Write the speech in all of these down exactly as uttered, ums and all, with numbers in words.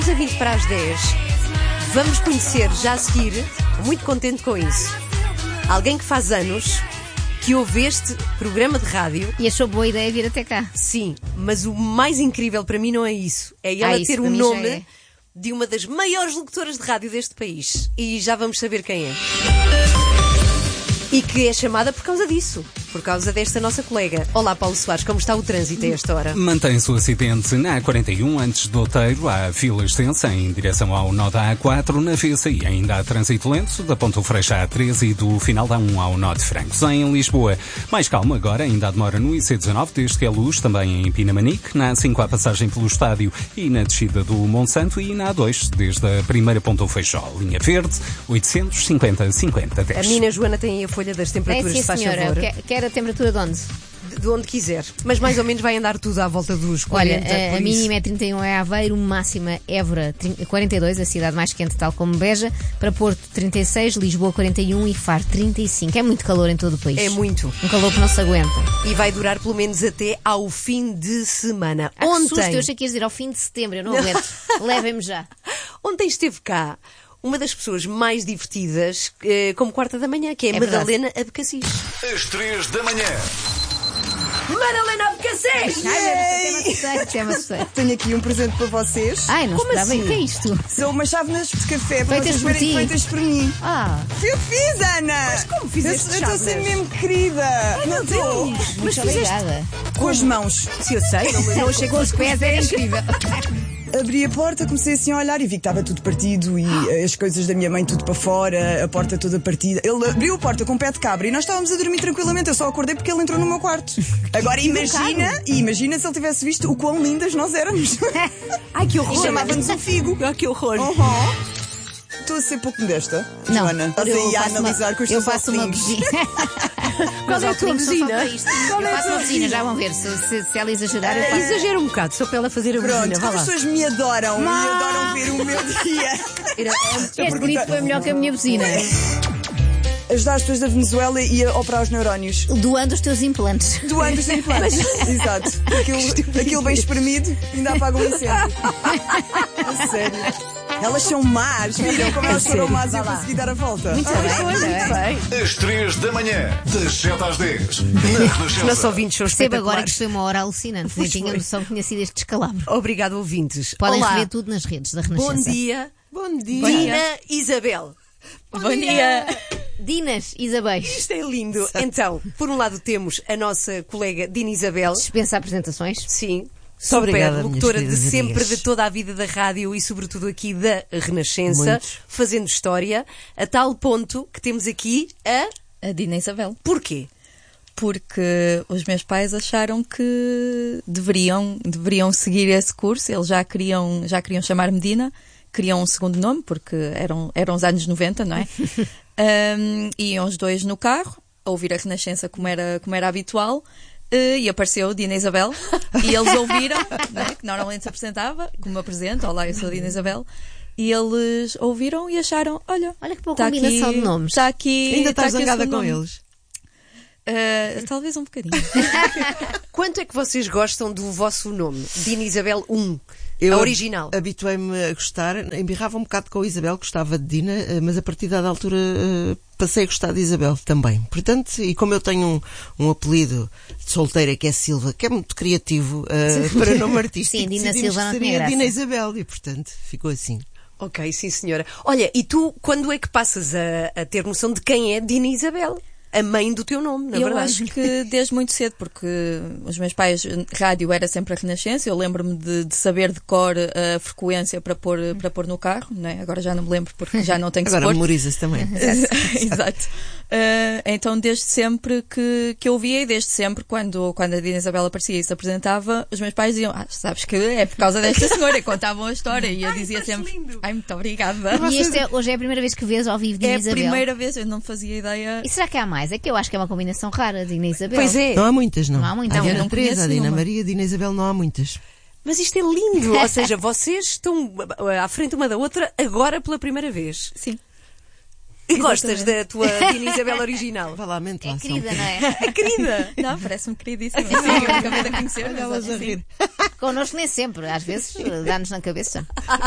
A vinte para as dez, vamos conhecer já a seguir, muito contente com isso, alguém que faz anos, que ouve este programa de rádio. E achou boa ideia vir até cá. Sim, mas o mais incrível para mim não é isso. É ela ah, ter o um nome é. de uma das maiores locutoras de rádio deste país. E já vamos saber quem é. E que é chamada por causa disso, por causa desta nossa colega. Olá, Paulo Soares, como está o trânsito a esta hora? Mantém-se o acidente na A quarenta e um, antes do Outeiro, há fila extensa em direção ao nó da A quatro, na V C I. Ainda há trânsito lento da Ponta Freixo à A treze e do final da A um ao nó de Francos. Em Lisboa, mais calma agora, ainda há demora no I C dezanove, desde que é luz, também em Pinamanique, na A cinco há passagem pelo estádio e na descida do Monsanto, e na A dois, desde a primeira Ponta Freixo. Linha verde, oitocentos e cinquenta cinquenta dez. A menina Joana tem aí a folha das temperaturas, é, sim, se faz senhora. favor. Quer, quer a temperatura de onde? De, de onde quiser. Mas mais ou menos vai andar tudo à volta dos quarenta. Olha, a, a mínima é trinta e um é Aveiro, máxima Évora quarenta e dois, a cidade mais quente, tal como Beja. Para Porto trinta e seis, Lisboa quarenta e um e Faro trinta e cinco. É muito calor em todo o país. É muito. Um calor que não se aguenta. E vai durar pelo menos até ao fim de semana. Ah, Ontem... que susto, eu achei que ias dizer ao fim de setembro, eu não aguento. Levem-me já. Ontem esteve cá uma das pessoas mais divertidas, eh, como quarta da manhã, que é, É Madalena Abcacis. Às três da manhã. Madalena Abcacis! Ai, tema de Tenho aqui um presente para vocês. Ai, não Como esperava. assim? O que é isto? São umas chávenas de café para Feitas vocês por verem, ti? feitas por mim. Ah, Eu fiz, Ana! Mas como fizeste Eu estou a ser chávenas? mesmo querida. Não estou. muito Mas fizeste- obrigada. Com as mãos. Se eu sei, não, não achei que Com os fosse pés era incrível. Abri a porta, comecei assim a olhar e vi que estava tudo partido e eh, as coisas da minha mãe tudo para fora, a porta toda partida. Ele abriu a porta com o pé de cabra e nós estávamos a dormir tranquilamente. Eu só acordei porque ele entrou no meu quarto. Agora imagina, e imagina se ele tivesse visto o quão lindas nós éramos. Ai, que E horror! chamava-nos o Figo. Ah, que horror! Uhum. Estou a ser pouco modesta, Não, Joana. Estás eu aí a faço analisar uma, com os eu teus faço uma óculos. buzina. Qual é a tua buzina? Eu faço uma buzina, já vão ver. Se, se, se ela exagerar, eu Ah, faço. exagera um bocado, só para ela fazer a buzina. Pronto, Vá como as lá. pessoas me adoram e adoram ver o meu dia. Este grito foi melhor que a minha buzina. Ajudar as pessoas da Venezuela e a operar os neurónios. Doando os teus implantes. Doando os implantes. Exato. Aquilo, aquilo bem espremido ainda apaga um incêndio. A sério. Elas são más, viram como elas foram más e eu consegui dar a volta. Muito bem, muito bem. Às três da manhã. Das sete às dez. Na Renascença. Nossos ouvintes são Perceba agora que espetaculares. isto foi uma hora alucinante. Nem Pois tinha foi. noção que tinha sido este descalabro. Obrigado, ouvintes. Podem Olá. rever tudo nas redes da Renascença. Bom dia. Bom dia. Bom dia. Dina Isabel. Bom dia. Dinas, Isabéis. Isto é lindo. Então, por um lado temos a nossa colega Dina Isabel. Dispensa apresentações. Sim. Super obrigada, minhas locutora de queridas sempre, amigas. de toda a vida da rádio e sobretudo aqui da Renascença, Muitos. fazendo história, a tal ponto que temos aqui a... A Dina Isabel. Porquê? Porque os meus pais acharam que deveriam, deveriam seguir esse curso. Eles já queriam, já queriam chamar-me Dina, queriam um segundo nome, porque eram, eram os anos noventa, não é? um, iam os dois no carro, a ouvir a Renascença como era, como era habitual. Uh, e apareceu Dina Isabel e eles ouviram, né, que normalmente se apresentava como me apresento, olá, eu sou a Dina Isabel, e eles ouviram e acharam, olha, Olha que boa tá combinação aqui, de nomes. está aqui, Ainda tá estás aqui o zangada seu com nome. eles? Uh, talvez um bocadinho. Quanto é que vocês gostam do vosso nome? Dina Isabel um, Eu a original. Habituei-me a gostar, embirrava um bocado com a Isabel, gostava de Dina, eh, mas a partir da altura eh, passei a gostar de Isabel também. Portanto, e como eu tenho um, um apelido de solteira que é Silva, que é muito criativo eh, para nome artístico, Sim, Dina decidimos Silva não que tinha seria graça. Dina Isabel e, portanto, ficou assim. Ok, sim senhora. Olha, e tu, quando é que passas a, a ter noção de quem é Dina Isabel? A mãe do teu nome, na eu verdade. acho que desde muito cedo, porque os meus pais, rádio era sempre a Renascença, eu lembro-me de, de saber de cor a frequência para pôr, para pôr no carro, não é? Agora já não me lembro porque já não tenho que Agora pôr. memoriza-se também. Exato. Uh, então, desde sempre que, que eu via e desde sempre, quando, quando a Dina Isabel aparecia e se apresentava, os meus pais diziam, ah, sabes que é por causa desta senhora, e contavam a história, e eu dizia sempre, lindo. ai, muito obrigada. E este é, hoje é a primeira vez que vês ao vivo Dina É a Isabel. primeira vez, eu não fazia ideia. E será que há mais? É que eu acho que é uma combinação rara, Dina Isabel. Pois é. Não há muitas, não. Não há muitas. A Não, eu Diana não Teresa, conheço a Dina nenhuma. Maria, a Dina Isabel, não há muitas. Mas isto é lindo. Ou seja, vocês estão à frente uma da outra agora pela primeira vez. Sim. E gostas da tua Dina Isabel original? Vá lá, mente lá. É só um querida, não bocadinho. é? É querida! Não, parece-me queridíssima. Sim, eu acabei de a conhecer. Olha elas a rir. Connosco nem sempre, às vezes dá-nos na cabeça.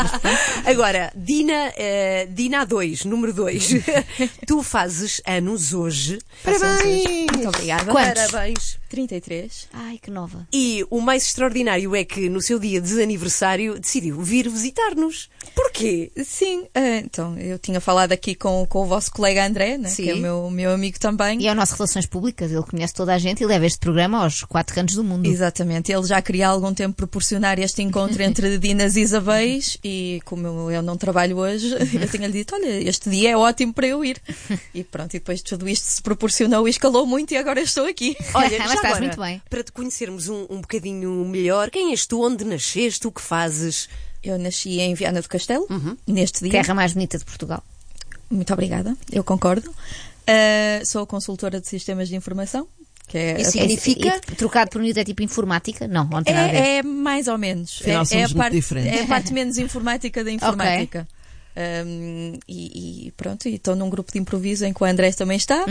Agora, Dina, eh, Dina A dois, número dois. Tu fazes anos hoje. Parabéns! Muito obrigada. Quantos? Parabéns. trinta e três. Ai, que nova. E o mais extraordinário é que no seu dia de aniversário decidiu vir visitar-nos. Porquê? Sim, eh, então, eu tinha falado aqui com, com o vosso colega André, né, Sim. que é o meu, meu amigo também. E é o nosso Relações Públicas, ele conhece toda a gente e leva este programa aos quatro cantos do mundo. Exatamente, ele já queria há algum tempo proporcionar este encontro entre Dinas e Isabéis e como eu, eu não trabalho hoje, eu tinha-lhe dito, olha, este dia é ótimo para eu ir. E pronto, e depois tudo isto se proporcionou e escalou muito e agora estou aqui. Olha, Mas já estás agora, muito bem. para te conhecermos um, um bocadinho melhor, quem és tu, onde nasceste, o que fazes? Eu nasci em Viana do Castelo, neste dia. Terra mais bonita de Portugal. Muito obrigada, eu concordo. Uh, sou consultora de sistemas de informação, que é, Isso significa? E trocado por miúdo é tipo informática? Não, não tem nada a ver. é, é mais ou menos. Afinal, é, é, somos a muito parte, diferentes. é a parte menos informática da informática. Um, e, e pronto, e estou num grupo de improviso em que o André também está.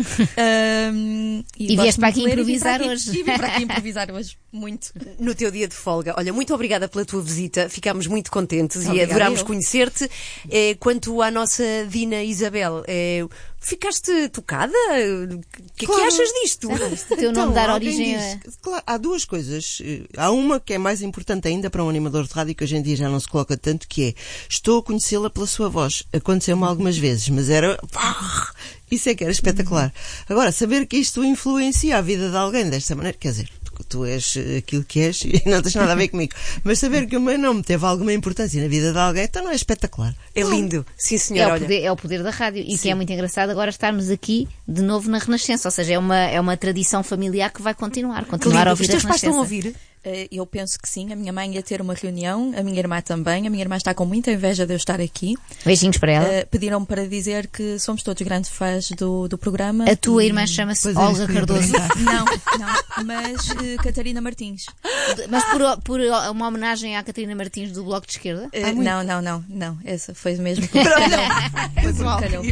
Um, E gosto vieste para muito aqui de ler e vim improvisar para aqui- hoje. E vim para aqui improvisar hoje, muito. No teu dia de folga. Olha, muito obrigada pela tua visita. Ficámos muito contentes e Obrigada, adorámos eu. conhecer-te. Eh, quanto à nossa Dina Isabel, eh, ficaste tocada? O que é que Claro. achas disto? O teu Então, nome dar alguém origem a... diz- claro, há duas coisas. Eh, Há uma que é mais importante ainda para um animador de rádio, que hoje em dia já não se coloca tanto, que é: estou a conhecê-la pela sua voz. Aconteceu-me algumas vezes, mas era... Isso é que era espetacular. Agora, saber que isto influencia a vida de alguém desta maneira, quer dizer, tu, tu és eh, aquilo que és e não tens nada a ver comigo, mas saber que o meu nome teve alguma importância na vida de alguém, então não é espetacular. É lindo. Sim, É senhora. o, Olha. poder, é o poder da rádio. E que Sim. é muito engraçado agora estarmos aqui de novo na Renascença. Ou seja, é uma, é uma tradição familiar que vai continuar. Que Continuar lindo. a Os ouvir a teus pais Renascença. estão a ouvir? Eh, Eu penso que sim. A minha mãe ia ter uma reunião, a minha irmã também. A minha irmã está com muita inveja de eu estar aqui. Beijinhos para ela. Eh, Pediram-me para dizer que somos todos grandes fãs do, do programa. A tua e- irmã chama-se Pois é, Olga isso que eu ia Cardoso. perguntar. Não, não, mas eh, Catarina Martins. Mas por, por uma homenagem à Catarina Martins do Bloco de Esquerda. Eh, muito. não, não, não, não. Essa foi mesmo. porque calhou. Foi porque calhou.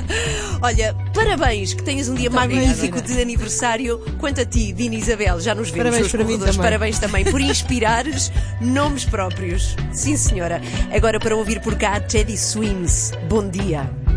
Olha, parabéns, que tenhas um dia Muito obrigada, magnífico de aniversário. Quanto a ti, Dina Isabel, já nos vemos Parabéns nos para mim corredores. também. Parabéns também por inspirares nomes próprios. Sim, senhora. Agora para ouvir por cá, Teddy Swims. Bom dia.